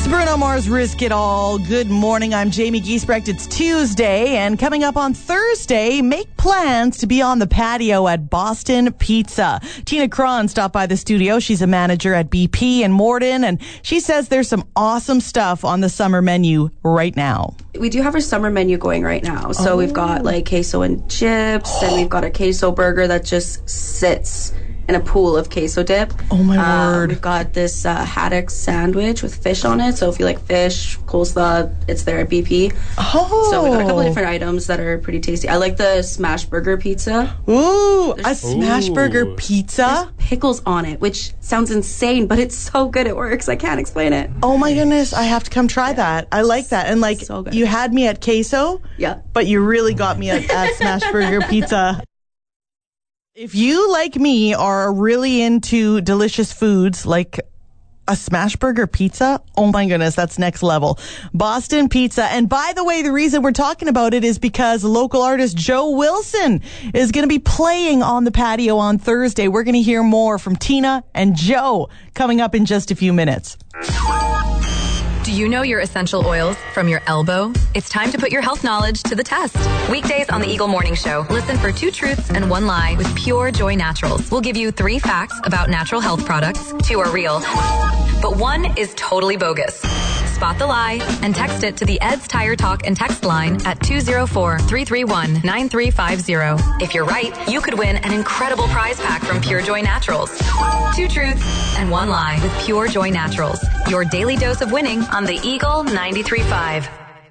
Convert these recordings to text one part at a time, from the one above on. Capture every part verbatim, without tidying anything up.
It's Bruno Mars, Risk It All. Good morning, I'm Jamie Giesbrecht. It's Tuesday, and coming up on Thursday, make plans to be on the patio at Boston Pizza. Tina Cron stopped by the studio. She's a manager at B P in Morden, and she says there's some awesome stuff on the summer menu right now. We do have our summer menu going right now. So oh. we've got like queso and chips, and we've got a queso burger that just sits in a pool of queso dip. Oh my uh, word. We've got this uh, haddock sandwich with fish on it. So if you like fish, coleslaw, it's there at B P. Oh. So we've got a couple of different items that are pretty tasty. I like the smash burger pizza. Ooh, There's, a smash Ooh. burger pizza? There's pickles on it, which sounds insane, but it's so good it works. I can't explain it. Oh my goodness, I have to come try that. I like that. And like, So good. you had me at queso, Yeah. but you really got me at, at smash burger pizza. If you, like me, are really into delicious foods like a smash burger pizza, oh my goodness, that's next level. Boston Pizza. And by the way, the reason we're talking about it is because local artist Joe Wilson is going to be playing on the patio on Thursday. We're going to hear more from Tina and Joe coming up in just a few minutes. Do you know your essential oils from your elbow? It's time to put your health knowledge to the test. Weekdays on the Eagle Morning Show, listen for two truths and one lie with Pure Joy Naturals. We'll give you three facts about natural health products. Two are real, but one is totally bogus. Spot the lie and text it to the Ed's Tire Talk and text line at two oh four, three three one, nine three five zero. If you're right, you could win an incredible prize pack from Pure Joy Naturals. Two truths and one lie with Pure Joy Naturals. Your daily dose of winning on the Eagle ninety-three point five.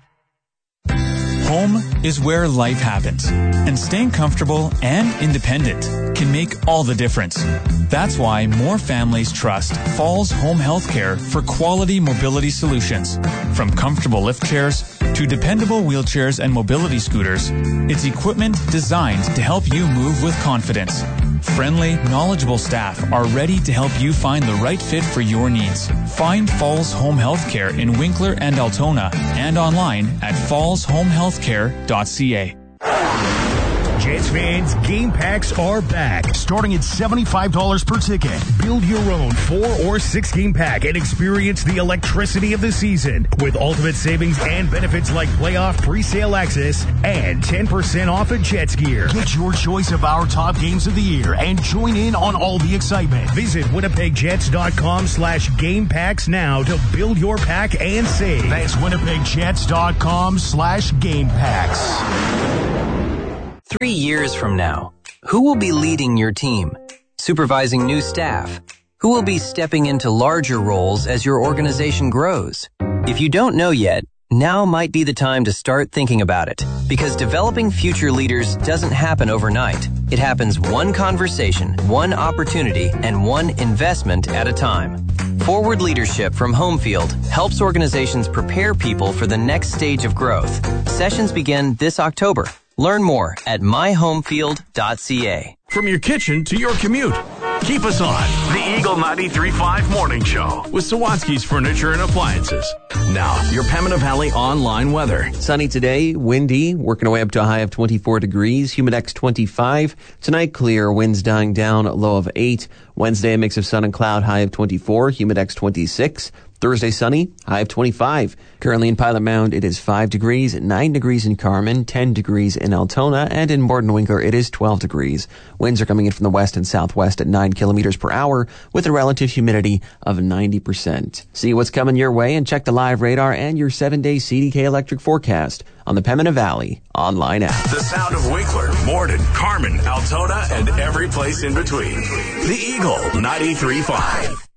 Home is where life happens, and staying comfortable and independent can make all the difference. That's why more families trust Falls Home Healthcare for quality mobility solutions. From comfortable lift chairs to dependable wheelchairs and mobility scooters, it's equipment designed to help you move with confidence. Friendly, knowledgeable staff are ready to help you find the right fit for your needs. Find Falls Home Healthcare in Winkler and Altona and online at falls home healthcare dot c a. Jets fans, game packs are back, starting at seventy-five dollars per ticket. Build your own four or six game pack and experience the electricity of the season with ultimate savings and benefits like playoff pre-sale access and ten percent off of Jets gear. Get your choice of our top games of the year and join in on all the excitement. Visit winnipegjets.com slash game packs now to build your pack and save. That's winnipegjets.com slash game packs. Three years from now, who will be leading your team, supervising new staff? Who will be stepping into larger roles as your organization grows? If you don't know yet, now might be the time to start thinking about it, because developing future leaders doesn't happen overnight. It happens one conversation, one opportunity, and one investment at a time. Forward Leadership from Homefield helps organizations prepare people for the next stage of growth. Sessions begin this October. Learn more at my homefield dot c a. From your kitchen to your commute, keep us on the Eagle ninety-three point five Morning Show with Sawatsky's Furniture and Appliances. Now, your Pembina Valley online weather. Sunny today, windy, working away up to a high of twenty-four degrees, humidex twenty-five. Tonight, clear, winds dying down, low of eight. Wednesday, a mix of sun and cloud, high of twenty-four, humidex twenty-six. Thursday, sunny, high of twenty-five. Currently in Pilot Mound, it is five degrees, nine degrees in Carmen, ten degrees in Altona, and in Morden Winkler, it is twelve degrees. Winds are coming in from the west and southwest at nine kilometers per hour with a relative humidity of ninety percent. See what's coming your way and check the live radar and your seven-day C D K electric forecast on the Pembina Valley online app. The sound of Winkler, Morden, Carmen, Altona, and every place in between. The Eagle ninety-three point five.